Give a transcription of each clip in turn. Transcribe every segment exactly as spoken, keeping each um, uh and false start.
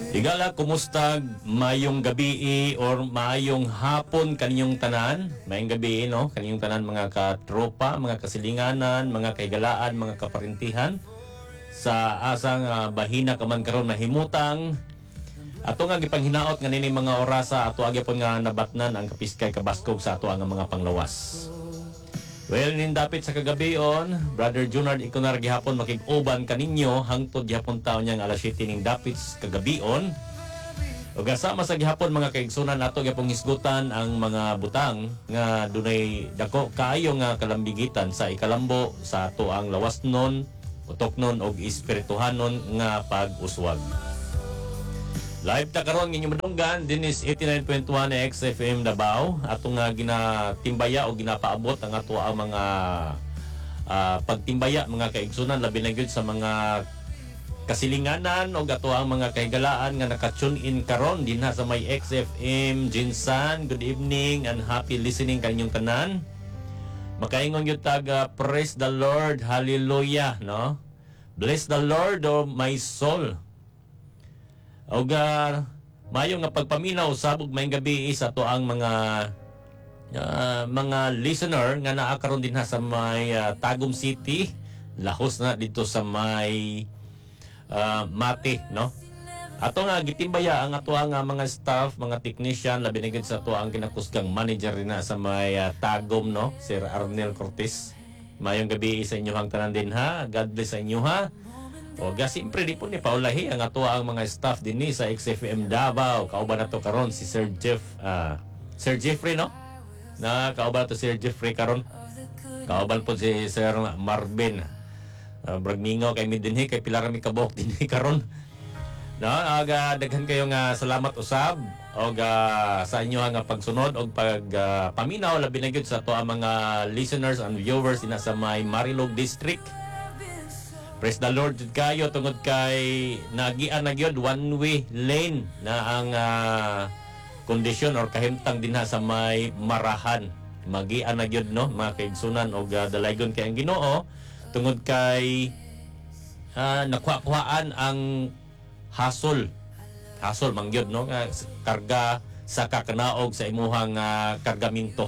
Igala, kumusta mayong gabi or mayong hapon kaninyong tanan? Mayong gabi, no? Kaninyong tanan mga katropa, mga kasilinganan, mga kaigalaan, mga kaparintihan. Sa asang uh, bahina ka man karon nahimutang. Ato nga gipanghinaot nga nini mga orasa ato agi pon nga nabatnan ang kapiskay kabaskog sa ato ang mga panglawas. Well, nindapit sa kagabion, Brother Junard ikunar gihapon makig-uban kaninyo hangtod gihapon taon niyang alas siyete ning dapit sa kagabion. O kasama sa gihapon mga kaigsunan nato gihapon hisgutan ang mga butang nga dunay dako kaayo nga kalambigitan sa ikalambo sa ato ang lawasnon, utoknon og espirituhanon nga pag-uswag. Live ta karon nginyo madunggan din is eighty-nine point one X F M Davao ato nga ginatimbaya o ginapaabot ang ato ang mga uh, pagtimbaya mga kaigsunan labi na gyud sa mga kasilinganan o ato ang mga kaigalaan nga naka-tune in karon dinha sa may X F M Jinsan. Good evening and happy listening kaninyong tanan. Makaingon gyud taga praise the Lord, hallelujah, no? Bless the Lord oh my soul. O ga, mayo nga pagpaminaw sabog mayong gabi sa to ang mga uh, mga listener nga naa karon din ha sa may uh, Tagum City, lahos na dito sa may uh, Mate, no? Ato nga gitimbaya ang ato nga mga staff, mga technician, labi na gid sa ato ang kinakusgang manager rin na sa may uh, Tagum, no? Sir Arnel Cortez. Mayong gabi sa inyo hang tanan din ha. God bless sa inyo ha. O ga simpre di po ni paulahi ang ato ang mga staff dinhi sa X F M Davao. Kauban nato karon si Sir Jeff, uh, Sir Jeffrey, no? Na kauban to Sir Jeffrey karon. Kauban po si Sir Marvin. Uh, Bragmingo kay mi dinhi kay pila kami kabok dinhi karon. No, aga daghan kayo nga salamat usab og uh, sa inyo nga pagsunod og pag uh, paminaw labi na gyud sa ato ang mga listeners and viewers ina sa may Marilog District. Praise the Lord kayo tungod kay nagian na gyud one way lane na ang uh, kondisyon or kahimtang dinha sa may Marahan. Magian na gyud, no, mga kaigsunan og uh, dalaygon kay ang Ginoo tungod kay uh, nakuha-kuhaan ang hasol. Hasol man gyud, no, nga karga sa kakanaog sa imuhang uh, kargamento.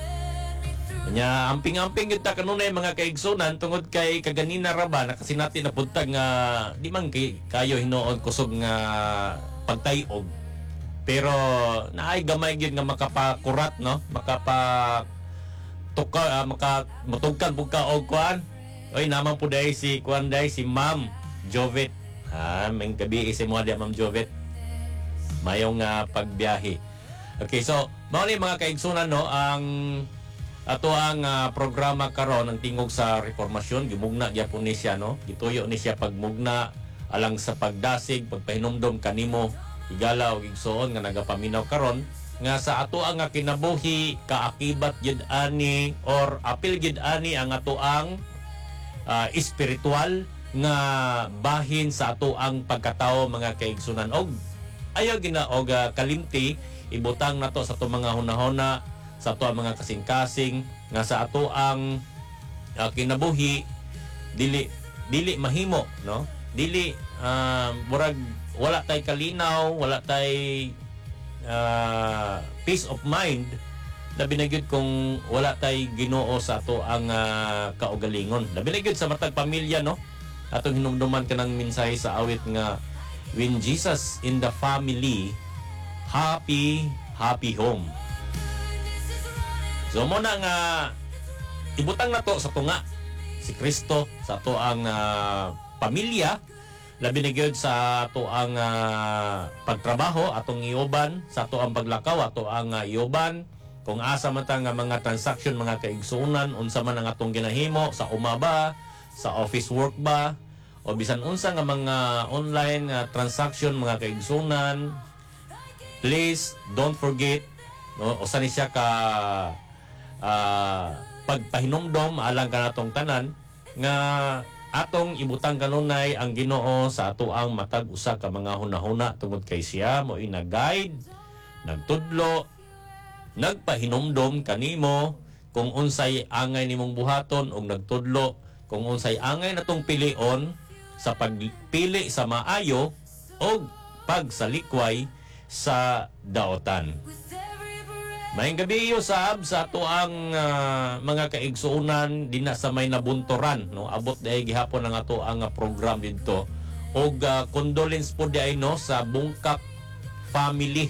Nya amping-amping gyud ta kanunay mga kaigsunan tungod kay kaganina ra ba nakasinati na puntag nga di man kay kayo hinuon kusog nga pagtayog. Pero naay gamay gyud nga makapakurat, no, makapa tuka uh, maka mutugkan pug ka og kuan. Oy naman po dai si kuan dai si Ma'am Jovet. Ha, may gabi si mo di Ma'am Jovet. Mayong uh, pagbiyahe. Okay, so mao ni mga kaigsunan, no, ang ato ang uh, programa karon ang tingog sa reformasyon gimugna gyapon ni siya, no, gituyo ni siya pagmugna alang sa pagdasig pagpahinumdom kanimo igala og igsuon nga nagapaminaw karon nga sa ato ang nga kinabuhi kaakibat gyud ani or apil gyud ani ang ato ang uh, espiritual nga bahin sa ato ang pagkatao mga kaigsunan og ayaw gina og uh, kalimti ibutang nato sa ato mga hunahuna sa ato ang mga kasing-kasing nga sa ato ang uh, kinabuhi dili dili mahimo, no, dili uh, murag wala tay kalinaw, wala tay uh, peace of mind labi na gyud kung wala tay Ginoo sa ato ang uh, kaugalingon, labi na gyud sa matag pamilya, no, atong hinumduman kanang mensahe sa awit nga when Jesus in the family, happy happy home. So mo na nga ibutang na to sa tunga si Kristo sa to ang uh, pamilya labi na gyud sa to ang uh, pagtrabaho atong iuban sa to ang paglakaw ato ang uh, iuban kung asa man ta nga mga transaction mga kaigsunan unsa man ang atong ginahimo sa umaba sa office work ba o bisan unsa nga mga online uh, transaction mga kaigsunan, please don't forget, no, usa ni siya ka Uh, pagpahinumdom alang kanatong tanan nga atong ibutang kanunay ang Ginoo sa ato ang matag usa ka mga hunahuna tungod kay siya mo ina guide, nagtudlo, nagpahinumdom kanimo kung unsay angay nimong buhaton og nagtudlo kung unsay angay natong pilion sa pagpili sa maayo o pagsalikway sa daotan. Maayong gabi usab sa ato ang uh, mga kaigsuonan dinha sa may nabuntoran, no, abot day gihapon ang ato ang uh, program didto og uh, condolence po day no sa Bungkak family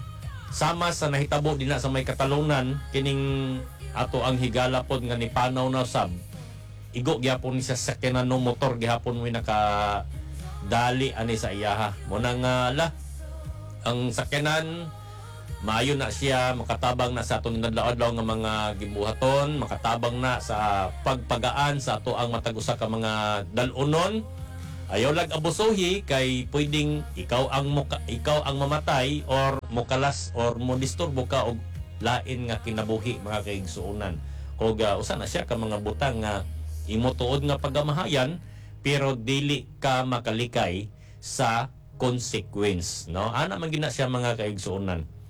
sama sa nahitabo dinha sa may Katalunan kining ato ang higala pod nga ni Panaw na usab igo gihapon ni sa sakyanan no motor gihapon mo naka dali ani sa iyaha mo nang uh, la ang sakyanan maayo na siya, makatabang na sa aton nadlaw-adlaw nga mga gibuhaton, makatabang na sa pagpagaan sa ato ang matag-usa ka mga dalunon. Ayaw lag abusuhi kay pwedeng ikaw ang muka, ikaw ang mamatay or mukalas or mo disturbo ka og lain nga kinabuhi mga kaigsuonan. Og uh, usa na siya ka mga butang nga imo tuod nga pagamahayan pero dili ka makalikay sa consequence, no? Ana man gina siya mga kaigsuonan.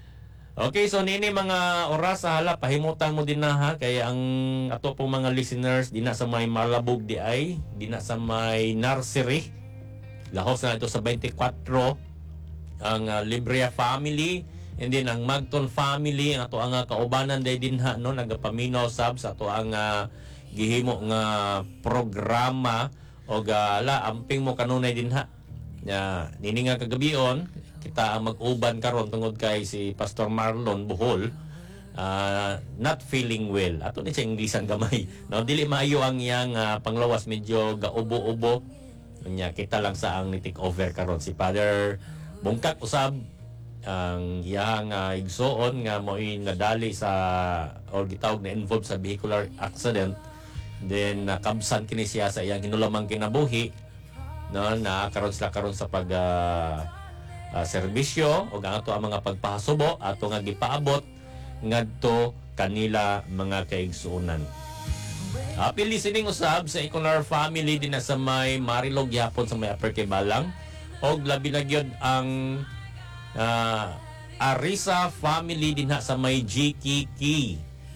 Okay, so nini mga oras sa hala pahimutan mo din na ha kaya ang ato pong mga listeners di na sa may Malabog di ay di na sa may nursery lahos na ito sa twenty-four ang uh, Librea family and then ang Magton family ang ato ang uh, kaubanan day din ha no nagapaminaw sab sa ato ang uh, gihimo nga programa o gala amping mo kanunay din ha ya nini nga kagabion kita ang mag-uban karon tungod kay si Pastor Marlon Bohol uh, not feeling well. Ato ni siya Inglesan gamay. No, dili maayo ang iyang uh, panglawas medyo gaubo-ubo. Nya kita lang sa ang ni-take over karon si Father Bungkak usab ang iyang uh, igsoon nga mo'y nadali sa or gitawag na involved sa vehicular accident. Then nakabsan uh, kini siya sa iyang hinulamang kinabuhi. No, na karon sila karon sa pag uh, Uh, serbisyo o ang ato ang mga pagpahasubo ato nga gipaabot ngadto kanila mga kaigsuonan. Happy listening usab sa Iconar family din na sa may Marilog gihapon sa may Upper Kibalang og labi na gyud ang uh, Arisa family din ha sa may Jikiki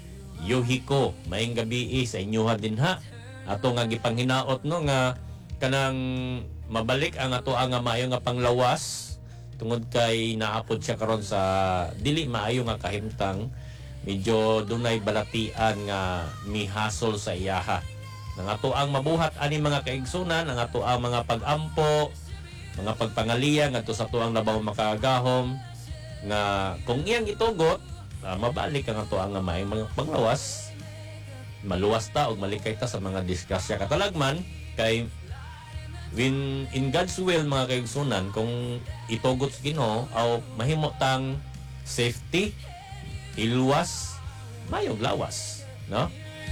Yohiko. Maayong gabi sa inyoha din ha. Ato nga gipanghinaot no nga kanang mabalik ang ato ang maayo nga panglawas tungod kay naapod siya karon sa dili maayo nga kahimtang medyo dunay balatian nga mihasol sa iyaha nang ato ang mabuhat ani mga kaigsunan ang ato ang mga pag-ampo mga pagpangaliya ngadto sa tuang labaw makagahom nga kung iyang itugot uh, mabalik ang ato ang maayong mga panglawas maluwas ta og malikay ta sa mga disgrasya katalagman kay when in God's will mga kaigsunan kung itugot sa Ginoo o mahimo tang safety iluwas mayog lawas no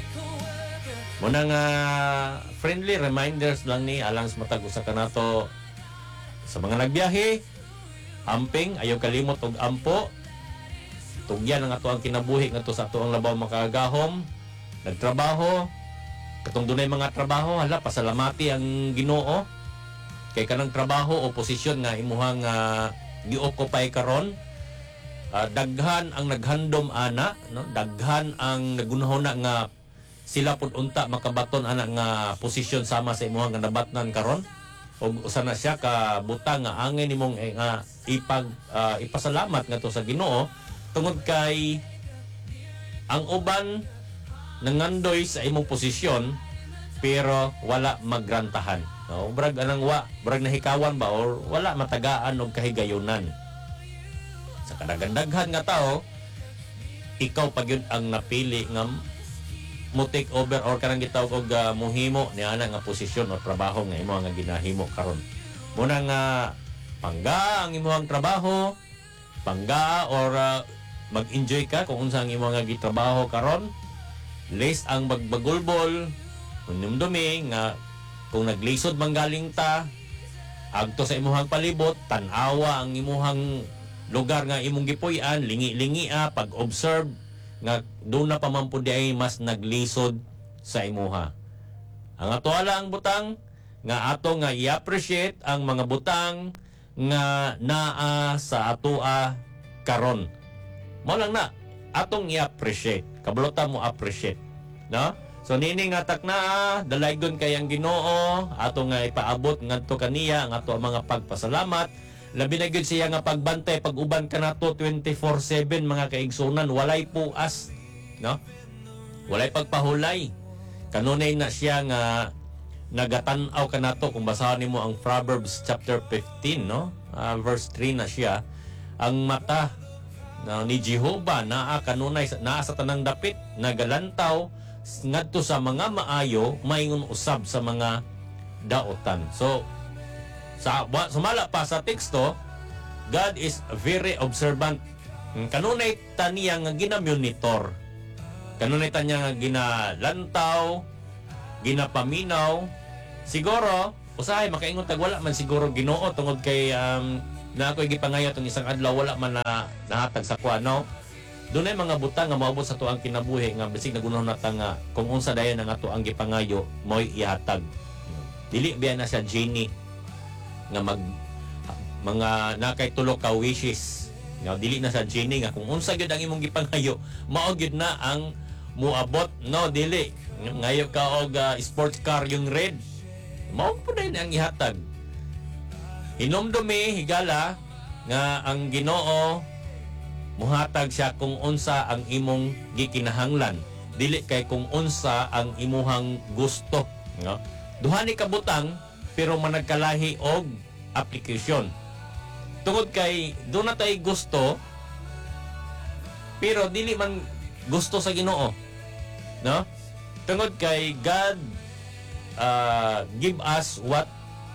muna nga friendly reminders lang ni alang sa matag usa kanato sa mga nagbiyahe amping ayaw kalimot og ampo tugyan ang ato ang kinabuhi ngadto sa ato ang labaw makagahom nagtrabaho katong dunay mga trabaho hala pasalamati ang Ginoo kay kanang trabaho o posisyon nga imuhang uh, gi-occupy karon uh, daghan ang naghandom ana no daghan ang nagunahon na nga sila pud unta makabaton ana nga posisyon sama sa imuhang nga nabatnan karon og usa na siya ka butang nga angin nimong eh, nga ipag uh, ipasalamat ngadto sa Ginoo tungod kay ang uban nangandoy sa imong posisyon pero wala magrantahan. No, brag anang wa, brag nahikawan ba or wala matagaan og kahigayunan. Sa kadagandaghan nga tao, ikaw pag yun ang napili nga mo take over or kanang gitawag og uh, mohimo ni ana nga posisyon o trabaho nga imo nga ginahimo karon. Muna nga pangga ang imong trabaho, pangga or uh, mag-enjoy ka kung unsa ang imong nga gitrabaho karon. Less ang magbagulbol unumdumi nga kung naglisod manggaling ta agto sa imuhang palibot tan-awa ang imuhang lugar nga imong gipuy-an lingi-lingi a pag-observe nga doon na pamampud ay mas naglisod sa imuha ang ato ala ang butang nga ato nga i-appreciate ang mga butang nga naa sa atoa karon mo lang na atong i-appreciate kabulota mo appreciate no so nini nga takna dalaygon kay ang Ginoo ato nga ipaabot ngadto kaniya ang ato mga pagpasalamat Labi na gyud siya nga pagbantay pag uban ka nato twenty-four seven mga kaigsunan, walay puas, no? Walay pagpahulay. Kanunay na siya nga nagatan-aw ka nato kung basahan nimo ang Proverbs chapter fifteen, no? Uh, verse three na siya. Ang mata na ni Jehovah naa kanunay naa sa tanang dapit nagalantaw ngadto sa mga maayo maingon usab sa mga daotan. So sa sumala pa sa teksto, God is very observant. Kanunay ta niya nga ginamonitor. Kanunay ta niya nga ginalantaw, ginapaminaw. Siguro usahay makaingon tag wala man siguro Ginoo tungod kay um, na ako'y gipangayo tong isang adlaw wala man na nahatag sa kuano. Dunay mga butang nga moabot sa tuang kinabuhi nga bisig nagunahon nata nga kung unsa dayon ang ato ang gipangayo mo'y ihatag. Dili biya na siya genie nga mag mga nakay tulo ka wishes. Nga dili na sa genie nga kung unsa gyud ang imong gipangayo mao gyud na ang muabot, no? Dili ngayo ka og uh, sports car yung red mao po din ang ihatag. Hinumdumi higala nga ang Ginoo muhatag siya kung unsa ang imong gikinahanglan, dili kay kung unsa ang imuhang gusto, no? Duha ni kabutang pero managkalahi og application. Tungod kay do na tay gusto pero dili man gusto sa Ginoo, no? Tungod kay God uh, give us what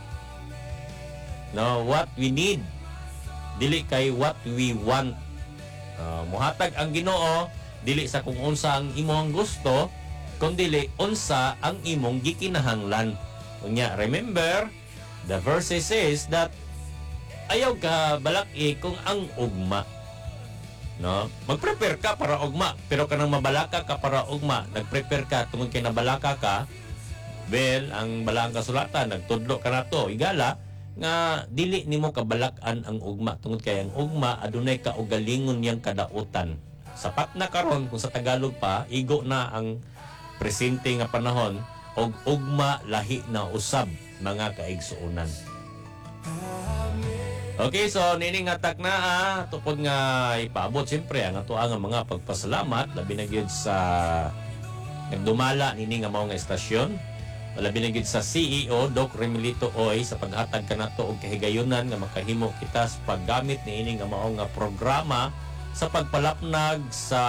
no what we need, dili kay what we want. Uh, muhatag ang Ginoo dili sa kung unsa ang imong gusto kundi unsa ang imong gikinahanglan. Unya, remember the verse says that ayaw ka balaki kung ang ugma, no? Mag-prepare ka para ugma pero kanang mabalaka ka para ugma, nag-prepare ka tungod kay nabalaka ka, well ang balang kasulatan nagtudlo ka nato igala nga dili nimo kabalakan ang ugma tungod kay ang ugma adunay kaugalingon niyang kadautan. Sapat na karon kung sa Tagalog pa igo na ang presente nga panahon og ugma lahi na usab mga kaigsuonan. Okay, so nining atak na ah, tupod nga ipaabot siyempre ang ato ang mga pagpasalamat labi na gyud sa nagdumala nini nga mao nga estasyon. Labi na gyud sa C E O Doc Remilito Oy sa paghatag kanato og kahigayunan nga makahimo kita sa paggamit niini nga mao nga programa sa pagpalapnag sa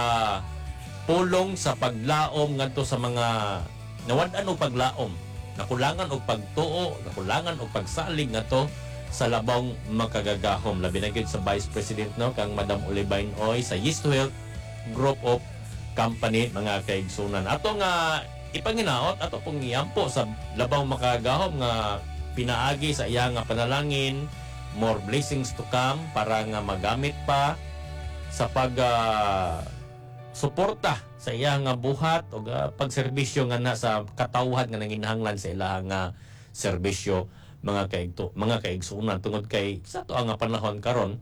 pulong sa paglaom ngadto sa mga nawad-an og paglaom, nakulangan og pagtuo, nakulangan og pagsalig ngadto sa labang makagagahom. Labi na gyud sa Vice President no kang Madam Olivine Oy sa Yes to Health Group of Company mga kaigsunan. Ato nga ipanginaot ato pong iyampo sa labang makagahom nga pinaagi sa iya nga panalangin, more blessings to come para nga magamit pa sa pag uh, suporta sa iya nga buhat o uh, pagserbisyo nga na sa katawhan nga nanginahanglan sa ilang nga serbisyo mga kaigto mga kaigsunan tungod kay sa to nga panahon karon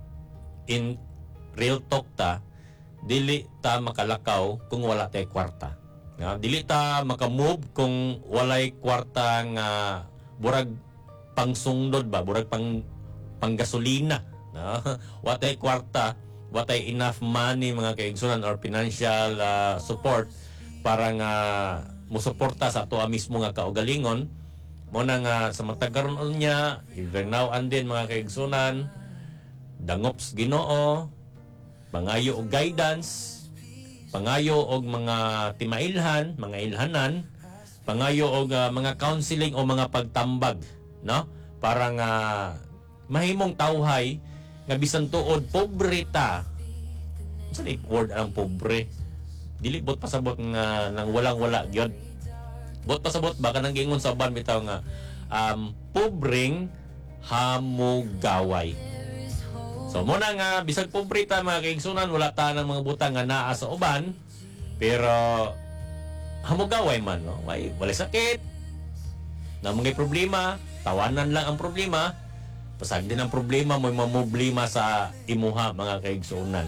in real talk ta dili ta makalakaw kung wala tay kwarta. No? Dili ta makamove kung walay kwarta nga burag pangsungdod ba, burag pang panggasolina. No? Watay kwarta, watay enough money mga kaigsunan or financial uh, support para nga musuporta sa ato mismo nga kaugalingon. Mo na nga sa matag karon niya, every now and then mga kaigsunan, dangops Ginoo, pangayo og guidance, pangayo og mga timailhan, mga ilhanan, pangayo og uh, mga counseling o mga pagtambag, no? Para nga mahimong tawhay nga bisan tuod pobre ta. Sa like word ang pobre. Dili bot pasabot nga nang walang-wala gyud. Bot pasabot baka nang gingon sa uban bitaw nga um pobreng hamugaway. So muna nga bisag pobre ta mga kaigsunan wala ta ng mga butang nga naa sa uban pero hamugaway man no. Way wala sakit. Na mga problema, tawanan lang ang problema. Pasag din ang problema mo mamoblema sa imuha mga kaigsunan.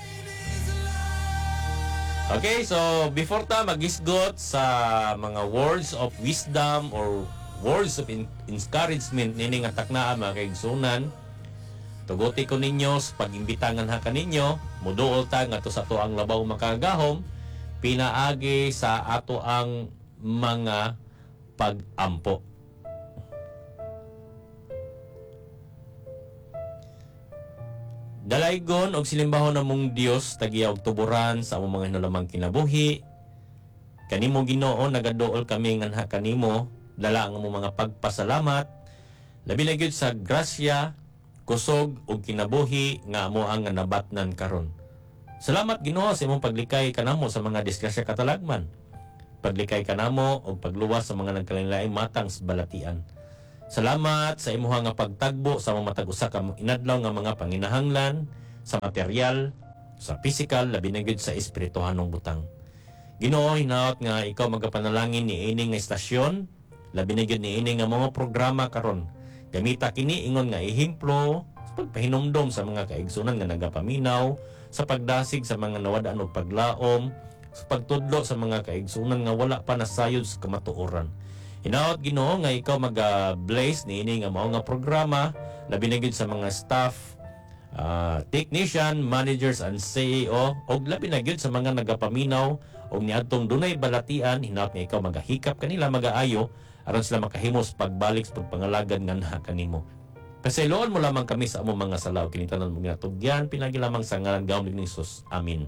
Okay, so before ta magisgot sa mga words of wisdom or words of in- encouragement nini nga taknaa mga kaigsunan, tuguti ko ninyo sa pag-imbitangan ha kaninyo, muduol ta nga to sa to ang labaw makagahom, pinaagi sa ato ang mga pag-ampo. Dalaygon og silimbahon namong Dios tagiya og tuburan sa among mga nalamang kinabuhi. Kanimo Ginoo nagaduol kami nganha kanimo, dala ang among mga pagpasalamat. Labi na gyud sa grasya, kusog ug kinabuhi nga amo ang nabatnan karon. Salamat Ginoo sa imong paglikay kanamo sa mga disgrasya katalagman. Paglikay kanamo og pagluwas sa mga nagkalain-laing matang sa balatian. Salamat sa imuha nga pagtagbo sa mga matag usa ka inadlaw nga mga panginahanglan sa material, sa physical, labi na gyud sa espirituhanong butang. Ginoo, hinaot nga ikaw magapanalangin ni ining nga istasyon, labi na gyud ni ining nga mga programa karon. Gamita kini ingon nga ehemplo sa pagpahinumdom sa mga kaigsunan nga nagapaminaw, sa pagdasig sa mga nawadaan og paglaom, sa pagtudlo sa mga kaigsunan nga wala pa nasayod sa kamatuoran. Hinaot Ginoo nga ikaw mag-bless ni ini nga mao nga programa, labi na gyud sa mga staff, uh, technician, managers and C E O, og labi na gyud sa mga nagapaminaw og niadtong dunay balatian. Hinaot nga ikaw magahikap kanila magaayo aron sila makahimos pagbalik sa pagpangalagan nganha kanimo. Pasayloon mo lamang kami sa among mga salaw kini tanan mo ginatugyan pinagi lamang sa ngalan gahom ni Jesus. Amen.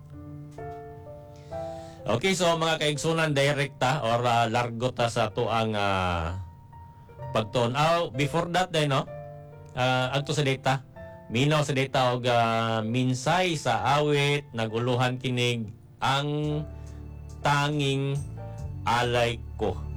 Okay, so mga kaigsunan, direkta or uh, largo ta sa to ang uh, pagton. Oh, before that day, no? Uh, adto sa data. Minaw sa data og uh, minsay sa awit, naguluhan kinig ang tanging alay ko.